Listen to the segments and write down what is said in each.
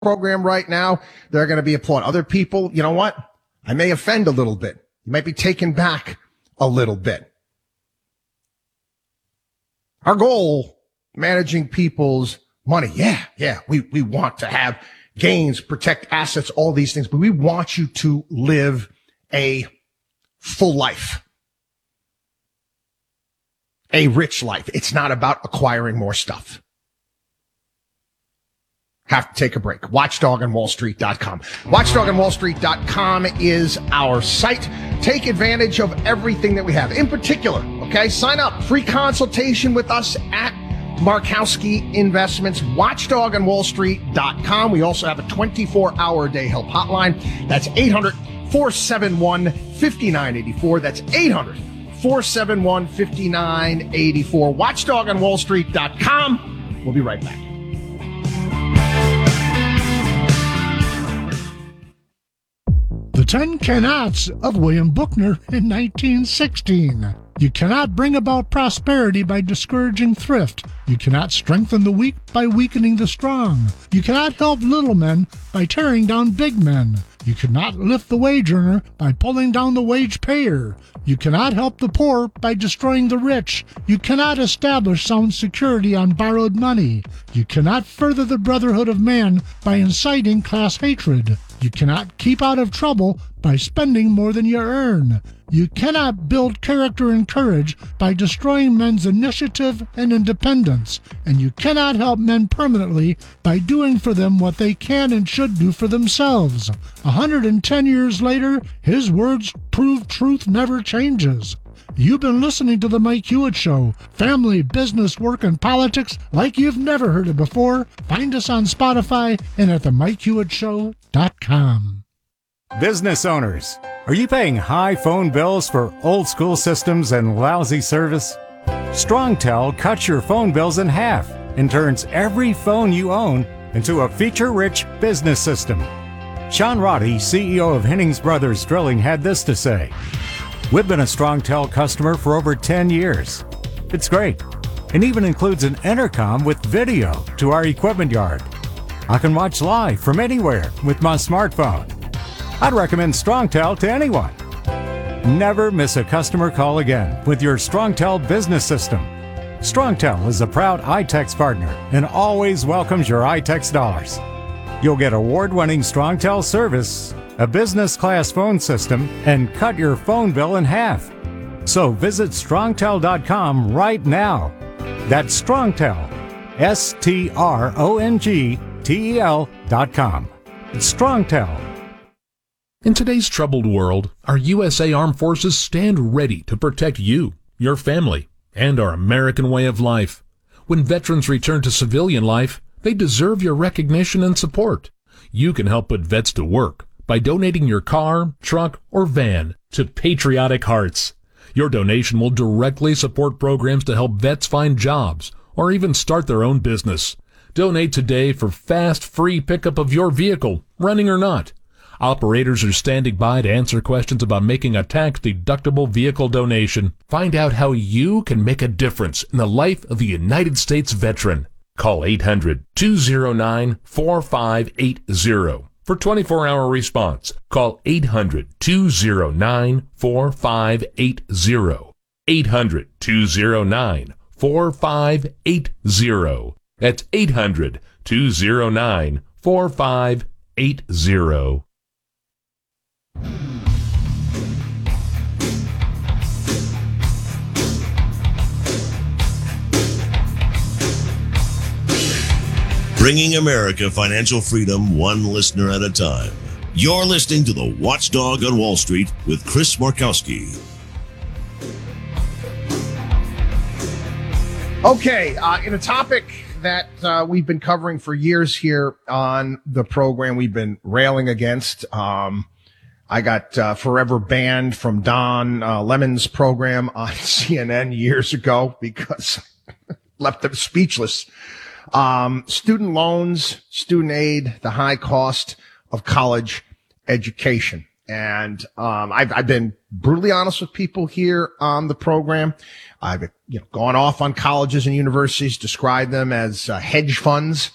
program right now, they're going to be applauding. Other people, you know what? I may offend a little bit. You might be taken back a little bit. Our goal, managing people's money. Yeah. We want to have gains, protect assets, all these things, but we want you to live a full life, a rich life. It's not about acquiring more stuff. Have to take a break. WatchdogOnWallStreet.com. WatchdogOnWallStreet.com is our site. Take advantage of everything that we have. In particular, okay, sign up. Free consultation with us at Markowski Investments. WatchdogOnWallStreet.com. We also have a 24-hour-a-day help hotline. That's 800-471-5984. That's 800-471-5984. WatchdogOnWallStreet.com. We'll be right back. The 10 Cannots of William Buckner in 1916. You cannot bring about prosperity by discouraging thrift. You cannot strengthen the weak by weakening the strong. You cannot help little men by tearing down big men. You cannot lift the wage earner by pulling down the wage payer. You cannot help the poor by destroying the rich. You cannot establish sound security on borrowed money. You cannot further the brotherhood of man by inciting class hatred. You cannot keep out of trouble by spending more than you earn. You cannot build character and courage by destroying men's initiative and independence. And you cannot help men permanently by doing for them what they can and should do for themselves. 110 years later, his words prove truth never changes. You've been listening to The Mike Hewitt Show. Family, business, work, and politics like you've never heard it before. Find us on Spotify and at themikehewittShow.com. Business owners, are you paying high phone bills for old school systems and lousy service? StrongTel cuts your phone bills in half and turns every phone you own into a feature-rich business system. Sean Roddy, CEO of Hennings Brothers Drilling, had this to say: "We've been a StrongTel customer for over 10 years. It's great, and even includes an intercom with video to our equipment yard. I can watch live from anywhere with my smartphone. I'd recommend StrongTel to anyone. Never miss a customer call again with your StrongTel business system. StrongTel is a proud iTex partner and always welcomes your iTex dollars. You'll get award-winning StrongTel service, a business-class phone system, and cut your phone bill in half. So visit StrongTel.com right now. That's StrongTel, StrongTel.com. It's StrongTel. In today's troubled world, our USA Armed Forces stand ready to protect you, your family, and our American way of life. When veterans return to civilian life, they deserve your recognition and support. You can help put vets to work by donating your car, truck, or van to Patriotic Hearts. Your donation will directly support programs to help vets find jobs or even start their own business. Donate today for fast, free pickup of your vehicle, running or not. Operators are standing by to answer questions about making a tax-deductible vehicle donation. Find out how you can make a difference in the life of a United States veteran. Call 800-209-4580 for 24-hour response. Call 800-209-4580. 800-209-4580. That's 800-209-4580. Bringing America financial freedom one listener at a time. You're listening to the Watchdog on Wall Street with Chris Markowski. Okay, in a topic that we've been covering for years here on the program, we've been railing against. I got forever banned from Don Lemon's program on CNN years ago because left them speechless. Student loans, student aid, the high cost of college education. And I've been brutally honest with people here on the program. I've gone off on colleges and universities, described them as hedge funds.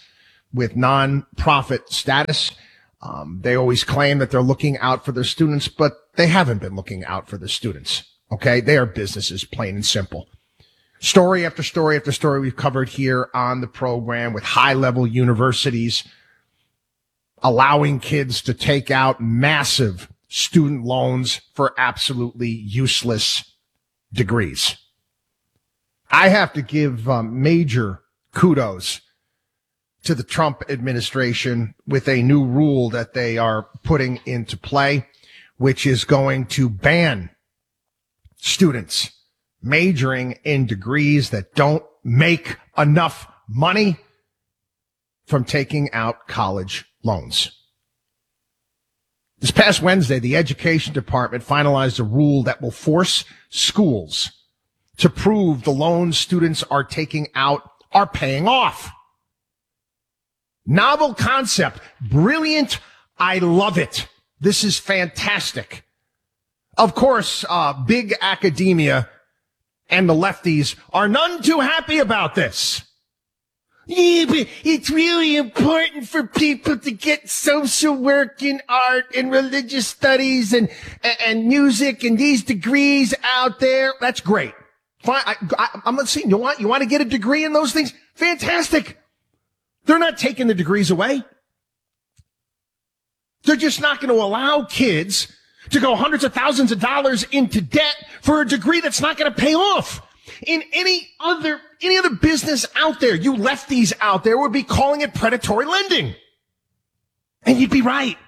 with non-profit status. They always claim that they're looking out for their students, but they haven't been looking out for the students. Okay. They are businesses, plain and simple. Story after story after story we've covered here on the program with high-level universities allowing kids to take out massive student loans for absolutely useless degrees. I have to give major kudos to the Trump administration with a new rule that they are putting into play, which is going to ban students majoring in degrees that don't make enough money from taking out college loans. This past Wednesday, the Education Department finalized a rule that will force schools to prove the loans students are taking out are paying off. Novel concept. Brilliant. I love it. This is fantastic. Of course, big academia and the lefties are none too happy about this. Yeah, but it's really important for people to get social work and art and religious studies and music and these degrees out there. That's great. Fine. I'm not saying you want to get a degree in those things. Fantastic. They're not taking the degrees away. They're just not going to allow kids to go hundreds of thousands of dollars into debt for a degree that's not going to pay off. In any other business out there, you lefties out there would be calling it predatory lending. And you'd be right.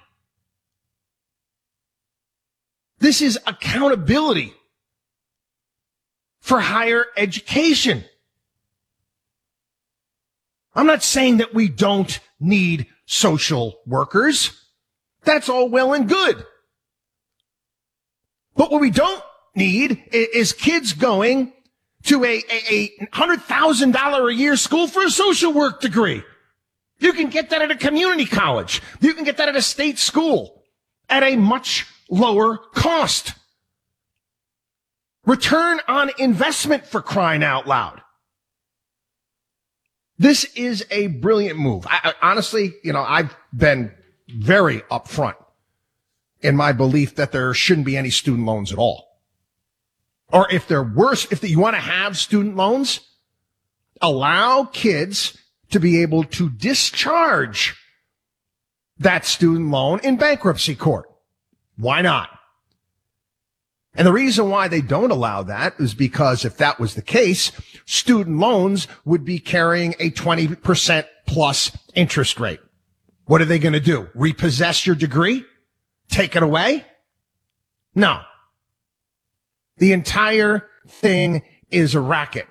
This is accountability for higher education. I'm not saying that we don't need social workers. That's all well and good. But what we don't need is kids going to a $100,000 a year school for a social work degree. You can get that at a community college. You can get that at a state school at a much lower cost. Return on investment, for crying out loud. This is a brilliant move. Honestly, I've been very upfront in my belief that there shouldn't be any student loans at all. Or if you want to have student loans, allow kids to be able to discharge that student loan in bankruptcy court. Why not? And the reason why they don't allow that is because if that was the case, student loans would be carrying a 20% plus interest rate. What are they going to do? Repossess your degree? Take it away? No. The entire thing is a racket.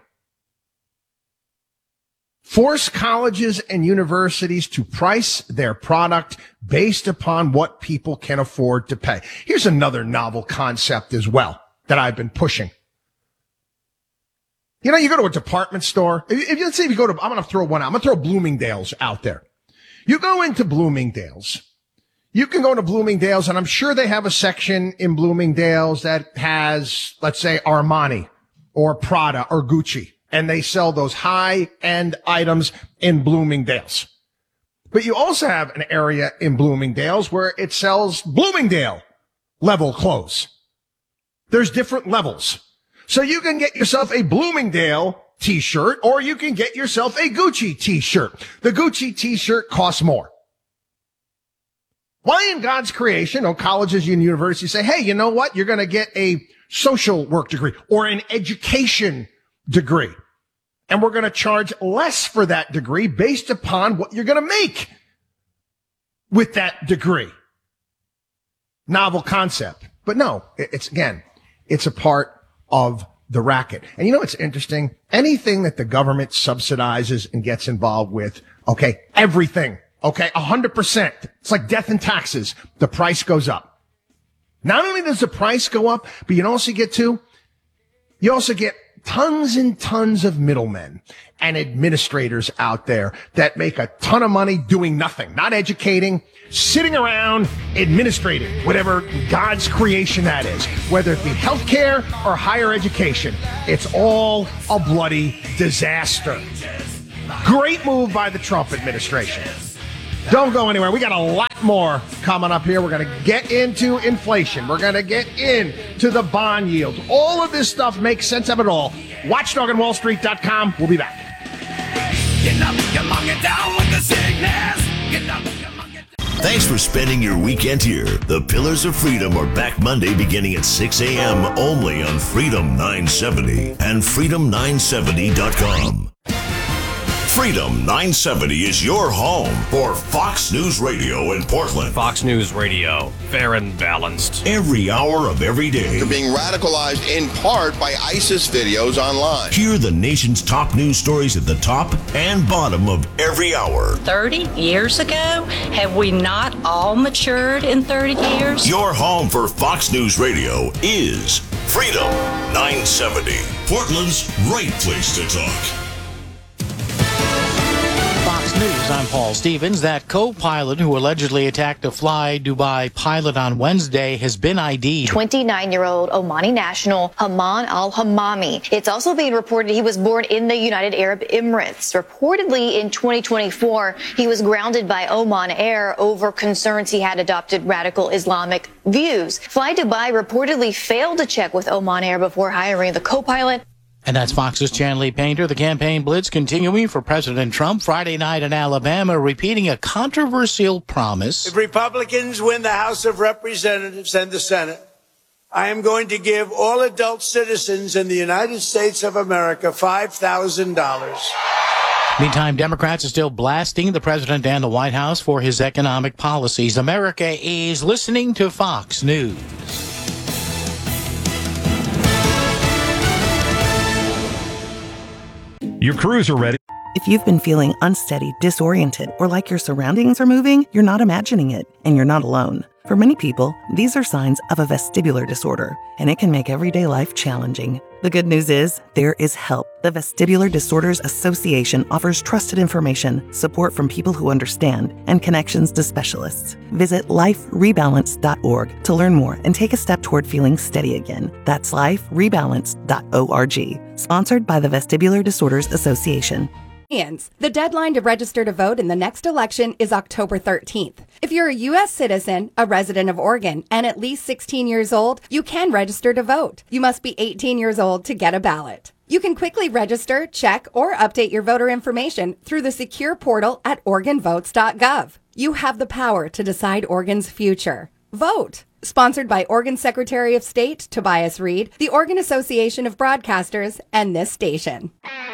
Force colleges and universities to price their product based upon what people can afford to pay. Here's another novel concept as well that I've been pushing. You go to a department store. Let's say if you go to, I'm going to throw one out. I'm going to throw Bloomingdale's out there. You go into Bloomingdale's. You can go to Bloomingdale's, and I'm sure they have a section in Bloomingdale's that has, let's say, Armani or Prada or Gucci, and they sell those high-end items in Bloomingdale's. But you also have an area in Bloomingdale's where it sells Bloomingdale-level clothes. There's different levels. So you can get yourself a Bloomingdale t-shirt, or you can get yourself a Gucci t-shirt. The Gucci t-shirt costs more. Why in God's creation, colleges and universities say, hey, you know what? You're going to get a social work degree or an education degree. And we're going to charge less for that degree based upon what you're going to make with that degree. Novel concept. But no, it's a part of the racket. And it's interesting? Anything that the government subsidizes and gets involved with, everything. 100%. It's like death and taxes. The price goes up. Not only does the price go up, but you also get tons and tons of middlemen and administrators out there that make a ton of money doing nothing, not educating, sitting around administrating whatever God's creation that is, whether it be healthcare or higher education. It's all a bloody disaster. Great move by the Trump administration. Don't go anywhere. We got a lot more coming up here. We're going to get into inflation. We're going to get into the bond yields. All of this stuff makes sense of it all. WatchdogOnWallStreet.com. We'll be back. Get up, come on, get down with the sickness. Get up, come on, get down. Thanks for spending your weekend here. The Pillars of Freedom are back Monday beginning at 6 a.m. only on Freedom 970 and Freedom970.com. Freedom 970 is your home for Fox News Radio in Portland. Fox News Radio, fair and balanced. Every hour of every day. They're being radicalized in part by ISIS videos online. Hear the nation's top news stories at the top and bottom of every hour. 30 years ago? Have we not all matured in 30 years? Your home for Fox News Radio is Freedom 970. Portland's right place to talk. Fox News, I'm Paul Stevens. That co-pilot who allegedly attacked a Fly Dubai pilot on Wednesday has been ID'd. 29-year-old Omani national Haman al-Hamami. It's also being reported he was born in the United Arab Emirates. Reportedly in 2024, he was grounded by Oman Air over concerns he had adopted radical Islamic views. Fly Dubai reportedly failed to check with Oman Air before hiring the co-pilot. And that's Fox's Chanley Painter. The campaign blitz continuing for President Trump Friday night in Alabama, repeating a controversial promise. If Republicans win the House of Representatives and the Senate, I am going to give all adult citizens in the United States of America $5,000. Meantime, Democrats are still blasting the president and the White House for his economic policies. America is listening to Fox News. Your crews are ready. If you've been feeling unsteady, disoriented, or like your surroundings are moving, you're not imagining it, and you're not alone. For many people, these are signs of a vestibular disorder, and it can make everyday life challenging. The good news is, there is help. The Vestibular Disorders Association offers trusted information, support from people who understand, and connections to specialists. Visit liferebalance.org to learn more and take a step toward feeling steady again. That's liferebalance.org. Sponsored by the Vestibular Disorders Association. The deadline to register to vote in the next election is October 13th. If you're a U.S. citizen, a resident of Oregon, and at least 16 years old, you can register to vote. You must be 18 years old to get a ballot. You can quickly register, check, or update your voter information through the secure portal at OregonVotes.gov. You have the power to decide Oregon's future. Vote! Sponsored by Oregon Secretary of State Tobias Reed, the Oregon Association of Broadcasters, and this station.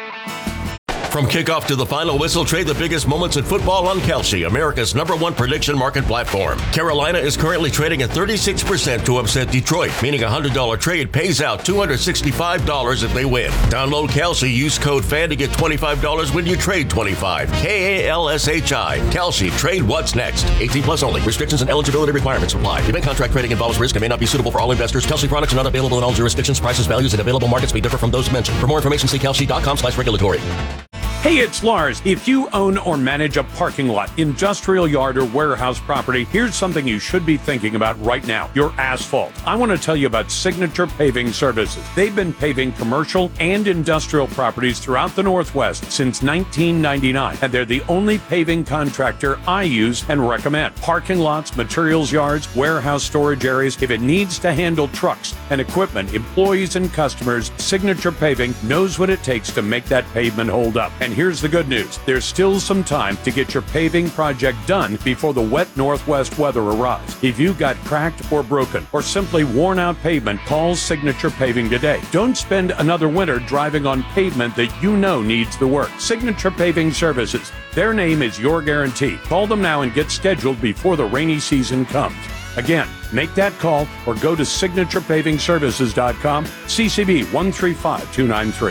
From kickoff to the final whistle, trade the biggest moments in football on Kalshi, America's #1 prediction market platform. Carolina is currently trading at 36% to upset Detroit, meaning a $100 trade pays out $265 if they win. Download Kalshi, use code FAN to get $25 when you trade $25. KALSHI. Kalshi, trade what's next. 18 plus only. Restrictions and eligibility requirements apply. Event contract trading involves risk and may not be suitable for all investors. Kalshi products are not available in all jurisdictions. Prices, values, and available markets may differ from those mentioned. For more information, see kalshi.com/regulatory. Hey, it's Lars. If you own or manage a parking lot, industrial yard, or warehouse property, here's something you should be thinking about right now: your asphalt. I want to tell you about Signature Paving Services. They've been paving commercial and industrial properties throughout the Northwest since 1999, and they're the only paving contractor I use and recommend. Parking lots, materials yards, warehouse storage areas. If it needs to handle trucks and equipment, employees, and customers, Signature Paving knows what it takes to make that pavement hold up. And here's the good news. There's still some time to get your paving project done before the wet Northwest weather arrives. If you've got cracked or broken or simply worn out pavement, call Signature Paving today. Don't spend another winter driving on pavement that you know needs the work. Signature Paving Services. Their name is your guarantee. Call them now and get scheduled before the rainy season comes. Again, make that call or go to signaturePavingServices.com, CCB 135293.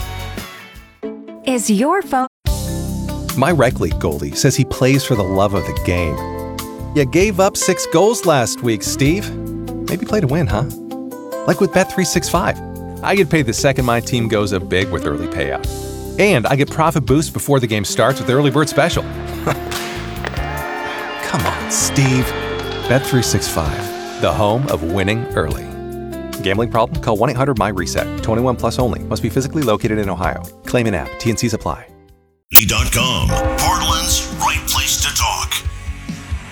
Is your phone... My rec league goalie says he plays for the love of the game. You gave up 6 goals last week, Steve. Maybe play to win, huh? Like with Bet365. I get paid the second my team goes up big with early payout. And I get profit boosts before the game starts with Early Bird Special. Come on, Steve. Bet365, the home of winning early. Gambling problem? Call 1-800-MY-RESET. 21 plus only. Must be physically located in Ohio. Claim an app. T&Cs apply. Portland